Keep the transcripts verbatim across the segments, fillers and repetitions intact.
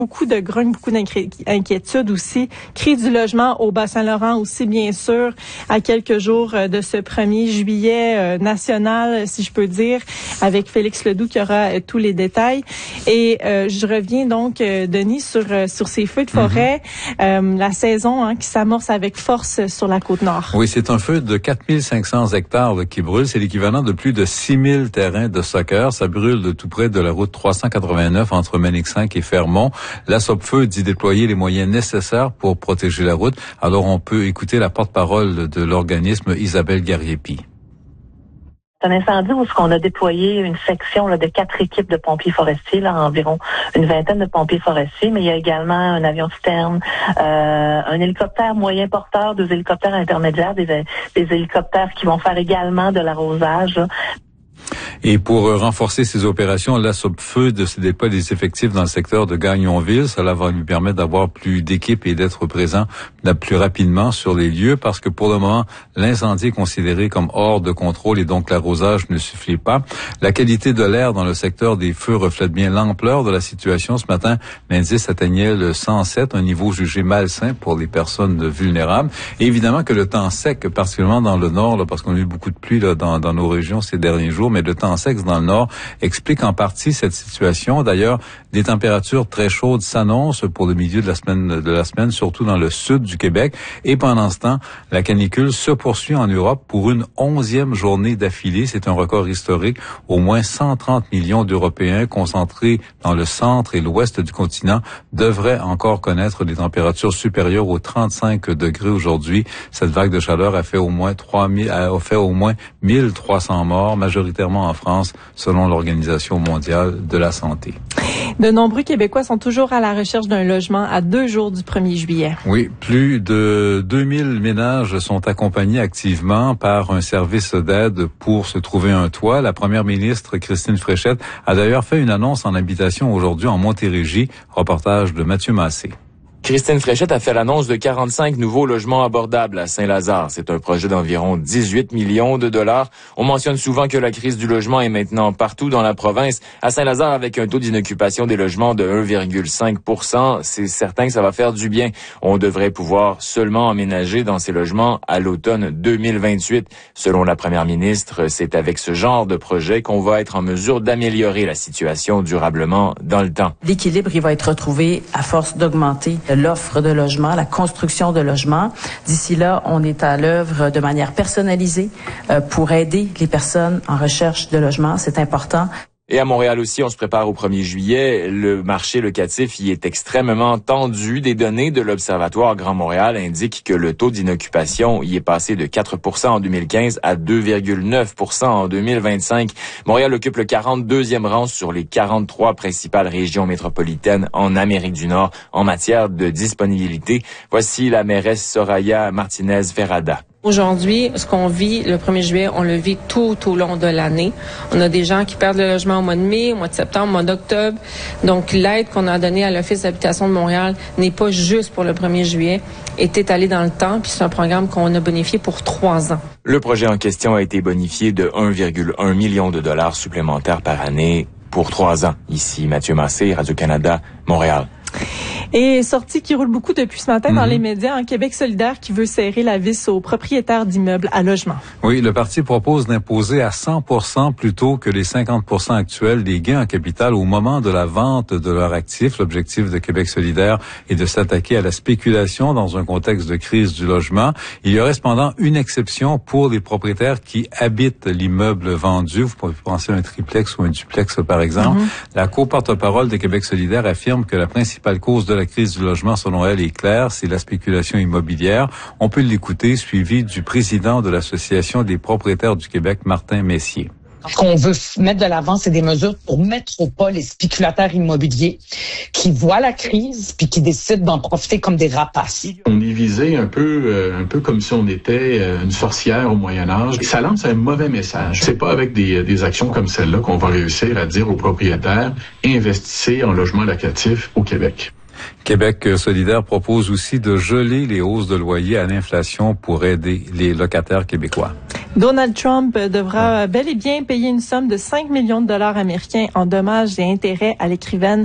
Beaucoup de grogne, beaucoup d'inquiétudes aussi. Crise du logement au Bas-Saint-Laurent aussi, bien sûr, à quelques jours de ce premier juillet euh, national, si je peux dire, avec Félix Ledoux qui aura euh, tous les détails. Et euh, je reviens donc, euh, Denis, sur euh, sur ces feux de forêt, mm-hmm. euh, la saison hein, qui s'amorce avec force sur la Côte-Nord. Oui, c'est un feu de quatre mille cinq cents hectares là, qui brûle. C'est l'équivalent de plus de six mille terrains de soccer. Ça brûle de tout près de la route trois cent quatre-vingt-neuf entre Ménic-cinq et Fermont. La Sopfeu dit déployer les moyens nécessaires pour protéger la route. Alors, on peut écouter la porte-parole de l'organisme, Isabelle Gariepi. C'est un incendie où on a déployé une section là, de quatre équipes de pompiers forestiers, là, environ une vingtaine de pompiers forestiers, mais il y a également un avion citerne, euh, un hélicoptère moyen porteur, deux hélicoptères intermédiaires, des, des hélicoptères qui vont faire également de l'arrosage. Là. Et pour renforcer ces opérations, la Sopfeu de se déploie des effectifs dans le secteur de Gagnonville. Cela va lui permettre d'avoir plus d'équipes et d'être présent plus rapidement sur les lieux parce que pour le moment, l'incendie est considéré comme hors de contrôle et donc l'arrosage ne suffit pas. La qualité de l'air dans le secteur des feux reflète bien l'ampleur de la situation. Ce matin, l'indice atteignait le cent sept, un niveau jugé malsain pour les personnes vulnérables. Et évidemment que le temps sec, particulièrement dans le nord, là, parce qu'on a eu beaucoup de pluie là, dans, dans nos régions ces derniers jours, mais le temps sec dans le nord explique en partie cette situation. D'ailleurs, des températures très chaudes s'annoncent pour le milieu de la semaine, de la semaine, surtout dans le sud du Québec. Et pendant ce temps, la canicule se poursuit en Europe pour une onzième journée d'affilée. C'est un record historique. Au moins cent trente millions d'Européens concentrés dans le centre et l'ouest du continent devraient encore connaître des températures supérieures aux trente-cinq degrés aujourd'hui. Cette vague de chaleur a fait au moins trois mille, a fait au moins mille trois cents morts, majoritairement en France, selon l'Organisation mondiale de la santé. De nombreux Québécois sont toujours à la recherche d'un logement à deux jours du premier juillet. Oui, plus de deux mille ménages sont accompagnés activement par un service d'aide pour se trouver un toit. La première ministre, Christine Fréchette, a d'ailleurs fait une annonce en habitation aujourd'hui en Montérégie. Reportage de Mathieu Massé. Christine Fréchette a fait l'annonce de quarante-cinq nouveaux logements abordables à Saint-Lazare. C'est un projet d'environ dix-huit millions de dollars. On mentionne souvent que la crise du logement est maintenant partout dans la province. À Saint-Lazare, avec un taux d'inoccupation des logements de un virgule cinq pour cent, c'est certain que ça va faire du bien. On devrait pouvoir seulement emménager dans ces logements à l'automne deux mille vingt-huit. Selon la première ministre, c'est avec ce genre de projet qu'on va être en mesure d'améliorer la situation durablement dans le temps. L'équilibre, il va être retrouvé à force d'augmenter l'offre de logement, la construction de logements. D'ici là, on est à l'œuvre de manière personnalisée euh, pour aider les personnes en recherche de logement. C'est important. Et à Montréal aussi, on se prépare au premier juillet. Le marché locatif y est extrêmement tendu. Des données de l'Observatoire Grand Montréal indiquent que le taux d'inoccupation y est passé de quatre pour cent en deux mille quinze à deux virgule neuf pour cent en deux mille vingt-cinq. Montréal occupe le quarante-deuxième rang sur les quarante-trois principales régions métropolitaines en Amérique du Nord en matière de disponibilité. Voici la mairesse Soraya Martinez-Ferrada. Aujourd'hui, ce qu'on vit le premier juillet, on le vit tout au long de l'année. On a des gens qui perdent le logement au mois de mai, au mois de septembre, au mois d'octobre. Donc, l'aide qu'on a donnée à l'Office d'habitation de Montréal n'est pas juste pour le premier juillet, est étalée dans le temps, puis c'est un programme qu'on a bonifié pour trois ans. Le projet en question a été bonifié de un virgule un million de dollars supplémentaires par année pour trois ans. Ici, Mathieu Massé, Radio-Canada, Montréal. Et sortie qui roule beaucoup depuis ce matin mm-hmm. dans les médias, un Québec solidaire qui veut serrer la vis aux propriétaires d'immeubles à logement. Oui, le parti propose d'imposer à cent pour cent plutôt que les cinquante pour cent actuels des gains en capital au moment de la vente de leurs actifs. L'objectif de Québec solidaire est de s'attaquer à la spéculation dans un contexte de crise du logement. Il y aurait cependant une exception pour les propriétaires qui habitent l'immeuble vendu. Vous pouvez penser à un triplex ou un duplex, par exemple. Mm-hmm. La co-porte-parole de Québec solidaire affirme que la principale cause de la crise du logement, selon elle, est claire, c'est la spéculation immobilière. On peut l'écouter, suivi du président de l'Association des propriétaires du Québec, Martin Messier. Ce qu'on veut mettre de l'avant, c'est des mesures pour mettre au pas les spéculateurs immobiliers qui voient la crise puis qui décident d'en profiter comme des rapaces. On est visé un peu, euh, un peu comme si on était euh, une sorcière au Moyen Âge. Et ça lance un mauvais message. C'est pas avec des, des actions comme celle-là qu'on va réussir à dire aux propriétaires investissez en logement locatif au Québec. Québec solidaire propose aussi de geler les hausses de loyer à l'inflation pour aider les locataires québécois. Donald Trump devra bel et bien payer une somme de cinq millions de dollars américains en dommages et intérêts à l'écrivaine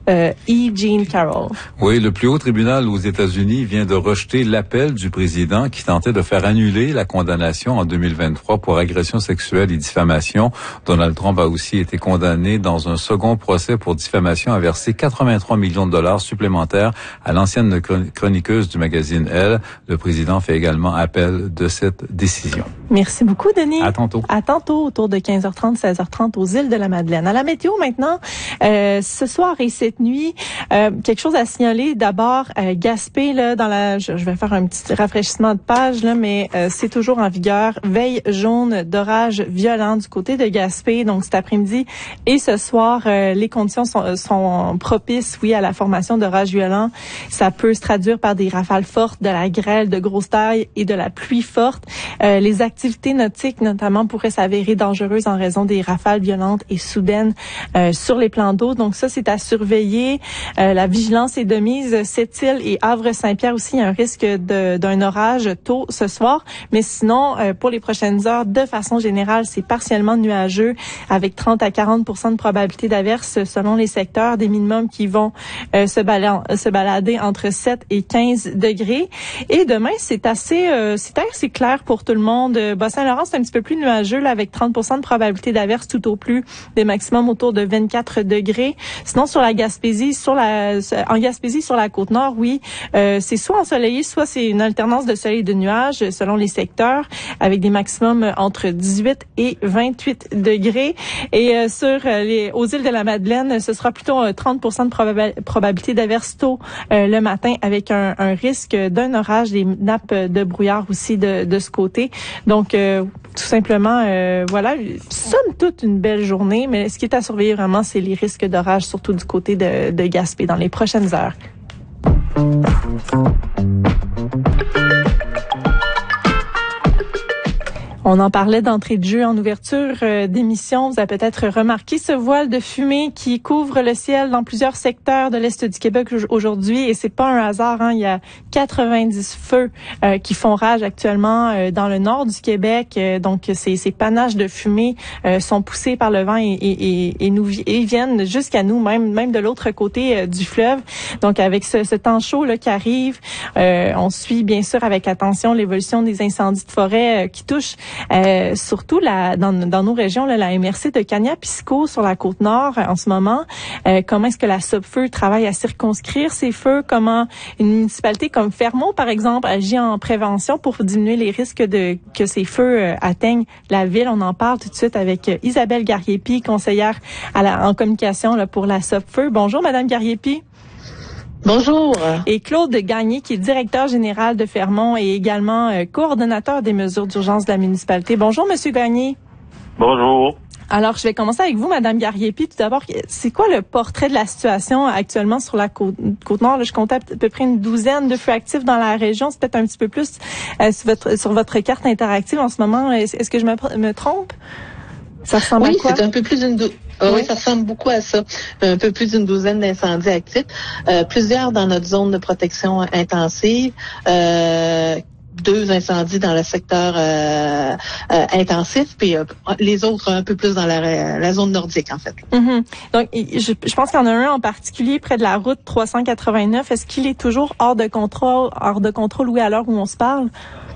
euh, E. Jean Carroll. Oui, le plus haut tribunal aux États-Unis vient de rejeter l'appel du président qui tentait de faire annuler la condamnation en deux mille vingt-trois pour agression sexuelle et diffamation. Donald Trump a aussi été condamné dans un second procès pour diffamation à verser quatre-vingt-trois millions de dollars supplémentaires à l'ancienne chroniqueuse du magazine Elle. Le président fait également appel de cette décision. Merci beaucoup, Denis. À tantôt. À tantôt, autour de quinze heures trente, seize heures trente aux îles de la Madeleine. À la météo maintenant, euh, ce soir et cette nuit, euh, quelque chose à signaler. D'abord, euh, Gaspé, là, dans la, je, je vais faire un petit rafraîchissement de page, là, mais euh, c'est toujours en vigueur. Veille jaune d'orage violent du côté de Gaspé. Donc, cet après-midi et ce soir, euh, les conditions sont, sont propices, oui, à la formation d'orages violents. Ça peut se traduire par des rafales fortes, de la grêle de grosse taille et de la pluie forte. Euh, les activités nautiques, notamment, pourraient s'avérer dangereuses en raison des rafales violentes et soudaines euh, sur les plans d'eau. Donc ça, c'est à surveiller. Euh, la vigilance est de mise. Sept-Îles et Havre-Saint-Pierre aussi, il y a un risque de, d'un orage tôt ce soir. Mais sinon, euh, pour les prochaines heures, de façon générale, c'est partiellement nuageux avec trente à quarante pour cent de probabilité d'averse selon les secteurs, des minimums qui vont euh, se, balader, se balader entre sept et quinze degrés. Et demain, c'est assez, euh, c'est assez clair pour tout le monde. Bas-Saint-Laurent, c'est un petit peu plus nuageux là, avec trente pour cent de probabilité d'averse tout au plus, des maximums autour de vingt-quatre degrés. Sinon, sur la Gaspésie, sur la, en Gaspésie, sur la Côte-Nord, oui, euh, c'est soit ensoleillé, soit c'est une alternance de soleil et de nuages selon les secteurs, avec des maximums entre dix-huit et vingt-huit degrés. Et euh, sur les, aux îles de la Madeleine, ce sera plutôt euh, trente pour cent de probab- probabilité d'averse tôt euh, le matin, avec un, un risque d'un orage, des nappes de brouillard aussi de, de ce côté. Donc, euh, tout simplement, euh, voilà, somme toute une belle journée, mais ce qui est à surveiller vraiment, c'est les risques d'orage, surtout du côté de, de Gaspé dans les prochaines heures. On en parlait d'entrée de jeu en ouverture euh, d'émission. Vous avez peut-être remarqué ce voile de fumée qui couvre le ciel dans plusieurs secteurs de l'Est du Québec aujourd'hui. Et c'est pas un hasard, hein. Il y a quatre-vingt-dix feux euh, qui font rage actuellement euh, dans le nord du Québec. Euh, donc, ces, ces panaches de fumée euh, sont poussés par le vent et, et, et, et nous et viennent jusqu'à nous, même même de l'autre côté euh, du fleuve. Donc, avec ce, ce temps chaud là qui arrive, euh, on suit bien sûr avec attention l'évolution des incendies de forêt euh, qui touchent Euh, surtout la, dans, dans nos régions, là, la M R C de Cagna-Pisco sur la Côte-Nord euh, en ce moment. Euh, comment est-ce que la Sopfeu travaille à circonscrire ces feux? Comment une municipalité comme Fermont, par exemple, agit en prévention pour diminuer les risques de que ces feux euh, atteignent la ville? On en parle tout de suite avec euh, Isabelle Gariepi, conseillère à la, en communication là, pour la Sopfeu. Bonjour, Madame Gariepi. Bonjour. Et Claude Gagné, qui est directeur général de Fermont et également euh, coordonnateur des mesures d'urgence de la municipalité. Bonjour, Monsieur Gagné. Bonjour. Alors, je vais commencer avec vous, Madame Gariepi. Tout d'abord, c'est quoi le portrait de la situation actuellement sur la côte, côte nord? Là, je comptais à peu près une douzaine de feux actifs dans la région. C'est peut-être un petit peu plus euh, sur, votre, sur votre carte interactive en ce moment. Est-ce, est-ce que je me, me trompe? Ça ressemble oui, à quoi? c'est un peu plus d'une dou- oui. oui, ça ressemble beaucoup à ça. Un peu plus d'une douzaine d'incendies actifs. Euh, plusieurs dans notre zone de protection intensive. Euh, deux incendies dans le secteur euh, euh, intensif, puis euh, les autres un peu plus dans la, la zone nordique, en fait. Mm-hmm. Donc, je, je pense qu'il y en a un en particulier près de la route trois cent quatre-vingt-neuf. Est-ce qu'il est toujours hors de contrôle, hors de contrôle, oui, à l'heure où on se parle?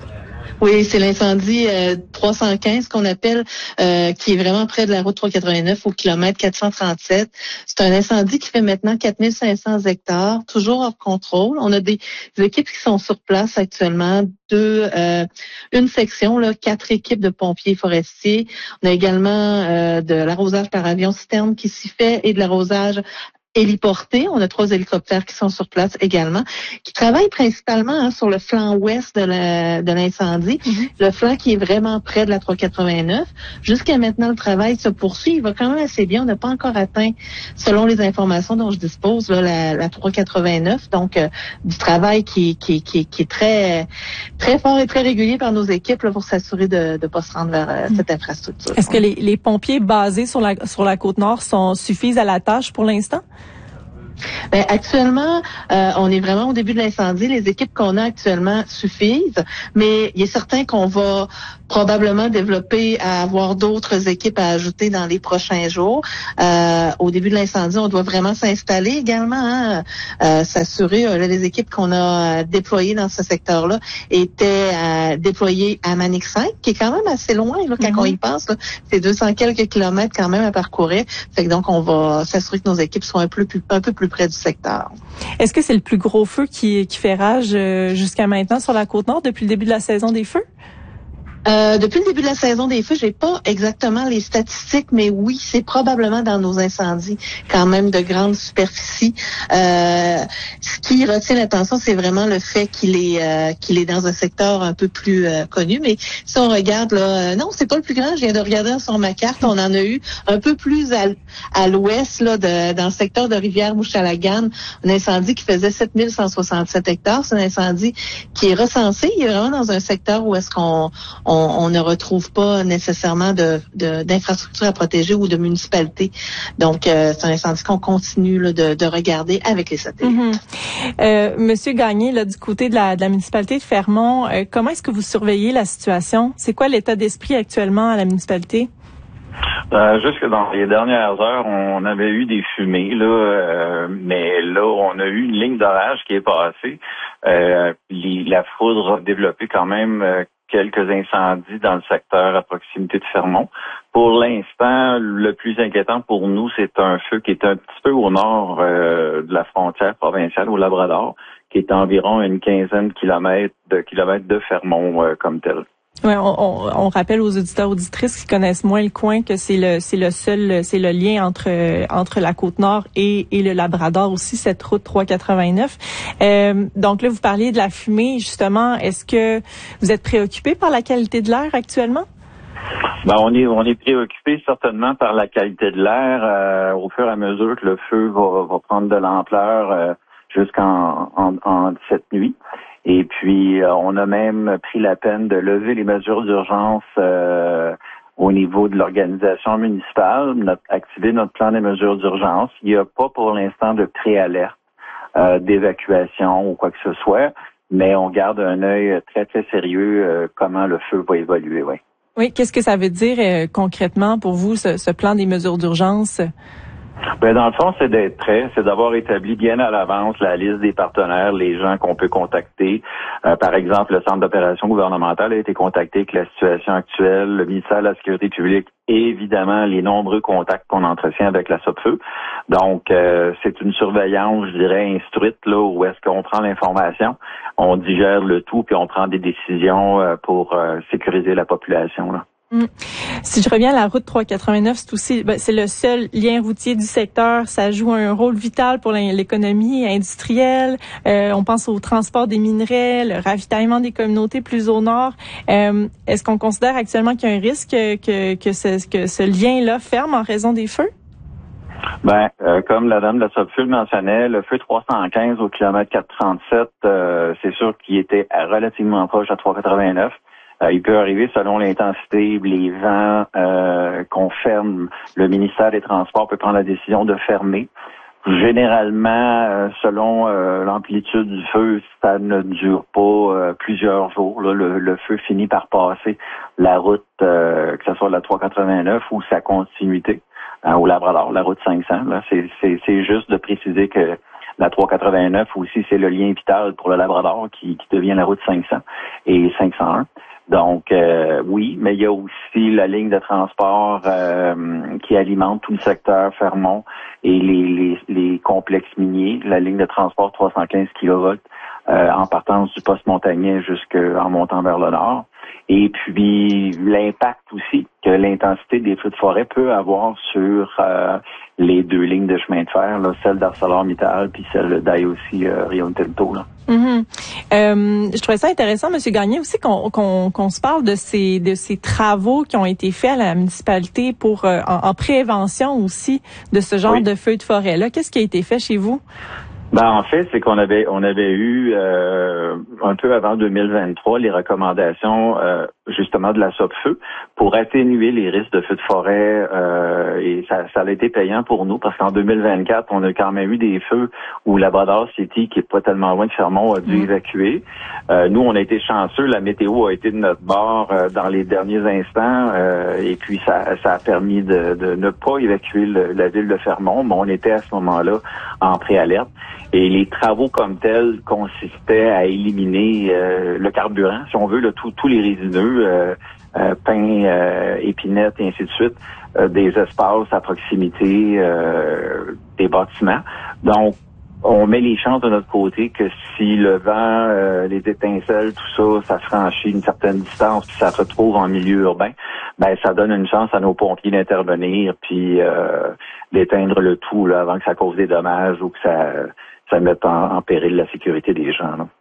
Oui, c'est l'incendie euh, trois cent quinze qu'on appelle, euh, qui est vraiment près de la route trois cent quatre-vingt-neuf au kilomètre quatre cent trente-sept. C'est un incendie qui fait maintenant quatre mille cinq cents hectares, toujours hors contrôle. On a des, des équipes qui sont sur place actuellement, deux, euh, une section, là, quatre équipes de pompiers forestiers. On a également euh, de l'arrosage par avion citerne qui s'y fait et de l'arrosage héliporté. On a trois hélicoptères qui sont sur place également, qui travaillent principalement hein, sur le flanc ouest de, la, de l'incendie, mm-hmm. le flanc qui est vraiment près de la trois cent quatre-vingt-neuf. Jusqu'à maintenant, le travail se poursuit. Il va quand même assez bien. On n'a pas encore atteint, selon les informations dont je dispose, là, la, la trois cent quatre-vingt-neuf. Donc, euh, du travail qui, qui, qui, qui est très très fort et très régulier par nos équipes là, pour s'assurer de ne pas se rendre vers euh, mm-hmm. cette infrastructure. Est-ce que les, les pompiers basés sur la, sur la Côte-Nord sont, suffisent à la tâche pour l'instant? Ben, actuellement, euh, on est vraiment au début de l'incendie. Les équipes qu'on a actuellement suffisent, mais il est certain qu'on va probablement développer à avoir d'autres équipes à ajouter dans les prochains jours. Euh, au début de l'incendie, on doit vraiment s'installer également, hein, euh, s'assurer, euh, les équipes qu'on a déployées dans ce secteur-là étaient euh, déployées à Manic cinq, qui est quand même assez loin, là, quand mm-hmm. on y pense. Là, c'est deux cents quelques kilomètres quand même à parcourir. Fait que donc, on va s'assurer que nos équipes soient un peu plus, un peu plus près du secteur. Est-ce que c'est le plus gros feu qui, qui fait rage euh, jusqu'à maintenant sur la Côte-Nord depuis le début de la saison des feux? Euh, depuis le début de la saison des feux, j'ai pas exactement les statistiques, mais oui, c'est probablement dans nos incendies quand même de grande superficie. Euh, ce qui retient l'attention, c'est vraiment le fait qu'il est euh, qu'il est dans un secteur un peu plus euh, connu. Mais si on regarde là, euh, non, c'est pas le plus grand. Je viens de regarder sur ma carte, on en a eu un peu plus à, à l'ouest là, de, dans le secteur de Rivière-Mouchalagan, un incendie qui faisait sept mille cent soixante-sept hectares. C'est un incendie qui est recensé. Il est vraiment dans un secteur où est-ce qu'on On, on ne retrouve pas nécessairement de, de, d'infrastructures à protéger ou de municipalités. Donc, euh, c'est un incendie qu'on continue là, de, de regarder avec les satellites. Mm-hmm. Euh, Monsieur Gagné, là, du côté de la, de la municipalité de Fermont, euh, comment est-ce que vous surveillez la situation? C'est quoi l'état d'esprit actuellement à la municipalité? Euh, jusque dans les dernières heures, on avait eu des fumées, là, euh, mais là, on a eu une ligne d'orage qui est passée. Euh, les, la foudre a développé quand même euh, quelques incendies dans le secteur à proximité de Fermont. Pour l'instant, le plus inquiétant pour nous, c'est un feu qui est un petit peu au nord euh, de la frontière provinciale, au Labrador, qui est environ à une quinzaine de kilomètres de, kilomètres de Fermont euh, comme tel. Ouais, on, on, on rappelle aux auditeurs auditrices qui connaissent moins le coin que c'est le c'est le seul c'est le lien entre entre la Côte-Nord et et le Labrador aussi, cette route trois cent quatre-vingt-neuf. Euh, donc là vous parliez de la fumée justement. Est-ce que vous êtes préoccupé par la qualité de l'air actuellement? Ben, on est on est préoccupé certainement par la qualité de l'air euh, au fur et à mesure que le feu va va prendre de l'ampleur euh, jusqu'en en, en cette nuit. Et puis, euh, on a même pris la peine de lever les mesures d'urgence euh, au niveau de l'organisation municipale, notre, activer notre plan des mesures d'urgence. Il n'y a pas pour l'instant de préalerte euh, d'évacuation ou quoi que ce soit, mais on garde un œil très, très sérieux euh, comment le feu va évoluer. Oui, oui, qu'est-ce que ça veut dire euh, concrètement pour vous, ce, ce plan des mesures d'urgence? Ben dans le fond, c'est d'être prêt, c'est d'avoir établi bien à l'avance la liste des partenaires, les gens qu'on peut contacter. Euh, par exemple, le Centre d'opération gouvernementale a été contacté avec la situation actuelle, le ministère de la Sécurité publique et évidemment les nombreux contacts qu'on entretient avec la SOPFEU. Donc, euh, c'est une surveillance, je dirais, instruite, là, où est-ce qu'on prend l'information, on digère le tout, puis on prend des décisions euh, pour euh, sécuriser la population, là. Mmh. Si je reviens à la route trois cent quatre-vingt-neuf, c'est aussi ben, c'est le seul lien routier du secteur. Ça joue un rôle vital pour l'économie industrielle. Euh, on pense au transport des minerais, le ravitaillement des communautés plus au nord. Euh, est-ce qu'on considère actuellement qu'il y a un risque que que ce, que ce lien-là ferme en raison des feux? Ben, euh, comme la dame de la SOPFEU le mentionnait, le feu trois cent quinze au kilomètre quatre cent trente-sept, euh, c'est sûr qu'il était relativement proche à trois cent quatre-vingt-neuf. Euh, il peut arriver selon l'intensité, les vents euh, qu'on ferme. Le ministère des Transports peut prendre la décision de fermer. Généralement, euh, selon euh, l'amplitude du feu, ça ne dure pas euh, plusieurs jours. Là, le, le feu finit par passer la route, euh, que ce soit la trois cent quatre-vingt-neuf ou sa continuité euh, au Labrador, la route cinq cents. Là, c'est, c'est, c'est juste de préciser que la trois cent quatre-vingt-neuf aussi, c'est le lien vital pour le Labrador qui, qui devient la route cinq cents et cinq cent un. Donc, euh, oui, mais il y a aussi la ligne de transport euh, qui alimente tout le secteur Fermont et les, les, les complexes miniers, la ligne de transport trois cent quinze kilovolts euh, en partance du poste Montagnet jusqu'en montant vers le nord. Et puis, l'impact aussi que l'intensité des feux de forêt peut avoir sur euh, les deux lignes de chemin de fer, là, celle d'ArcelorMittal puis celle d'I O C euh, Rio Tinto, là. Mm-hmm. Euh, je trouvais ça intéressant, M. Gagné, aussi qu'on, qu'on, qu'on se parle de ces de ces travaux qui ont été faits à la municipalité pour euh, en, en prévention aussi de ce genre oui. de feux de forêt là. Qu'est-ce qui a été fait chez vous? Ben en fait, c'est qu'on avait on avait eu euh, un peu avant deux mille vingt-trois les recommandations euh, justement de la Sopfeu pour atténuer les risques de feux de forêt euh, et ça, ça a été payant pour nous parce qu'en deux mille vingt-quatre, on a quand même eu des feux où Labrador City, qui est pas tellement loin de Fermont, a dû mmh. évacuer. Euh, nous, on a été chanceux, la météo a été de notre bord euh, dans les derniers instants euh, et puis ça, ça a permis de, de ne pas évacuer le, la ville de Fermont, mais on était à ce moment-là en préalerte. Et les travaux comme tels consistaient à éliminer euh, le carburant, si on veut, là, tous les résineux, euh, euh, pain, euh, épinettes et ainsi de suite, euh, des espaces à proximité euh, des bâtiments. Donc, on met les chances de notre côté que si le vent, euh, les étincelles, tout ça, ça franchit une certaine distance, puis ça se retrouve en milieu urbain, ben ça donne une chance à nos pompiers d'intervenir, puis euh, d'éteindre le tout là, avant que ça cause des dommages ou que ça, ça mette en, en péril la sécurité des gens. Là.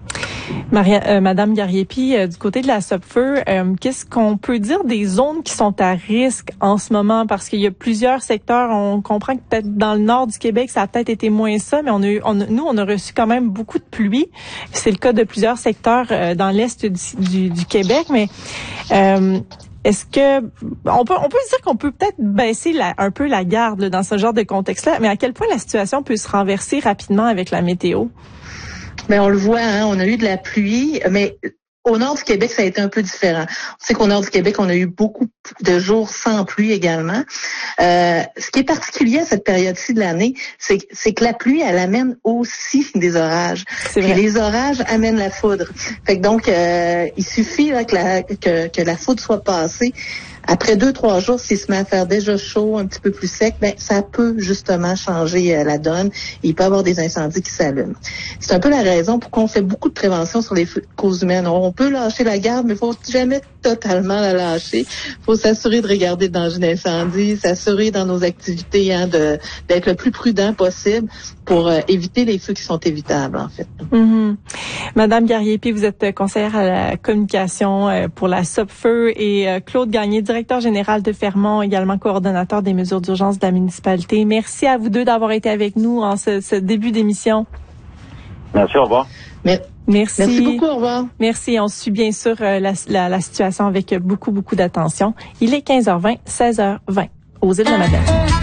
Maria, euh, Madame Gariepi, euh, du côté de la Sopfeu, euh, qu'est-ce qu'on peut dire des zones qui sont à risque en ce moment? Parce qu'il y a plusieurs secteurs. On comprend que peut-être dans le nord du Québec, ça a peut-être été moins ça, mais on a eu, on a, nous, on a reçu quand même beaucoup de pluie. C'est le cas de plusieurs secteurs euh, dans l'est du, du, du Québec, mais euh, est-ce que on peut on peut dire qu'on peut peut-être baisser la, un peu la garde là, dans ce genre de contexte-là, mais à quel point la situation peut se renverser rapidement avec la météo? Ben, on le voit, hein, on a eu de la pluie, mais au nord du Québec, ça a été un peu différent. On sait qu'au nord du Québec, on a eu beaucoup de jours sans pluie également. Euh, ce qui est particulier à cette période-ci de l'année, c'est, c'est que la pluie, elle amène aussi des orages. Puis les orages amènent la foudre. Fait que donc, euh, il suffit là, que, la, que, que la foudre soit passée. Après deux, trois jours, s'il se met à faire déjà chaud, un petit peu plus sec, ben ça peut justement changer euh, la donne. Il peut y avoir des incendies qui s'allument. C'est un peu la raison pour qu'on fait beaucoup de prévention sur les causes humaines. On peut lâcher la garde, mais il faut jamais totalement la lâcher. Il faut s'assurer de regarder le danger d'incendie, s'assurer dans nos activités hein, de d'être le plus prudent possible pour euh, éviter les feux qui sont évitables, en fait. Mm-hmm. Madame Gariepi, vous êtes conseillère à la communication euh, pour la Sopfeu et euh, Claude Gagné, directeur général de Fermont, également coordonnateur des mesures d'urgence de la municipalité. Merci à vous deux d'avoir été avec nous en ce, ce début d'émission. Merci, au revoir. Merci. Merci beaucoup, au revoir. Merci. On suit bien sûr euh, la, la, la situation avec beaucoup, beaucoup d'attention. Il est quinze heures vingt, seize heures vingt aux Îles de Madeleine.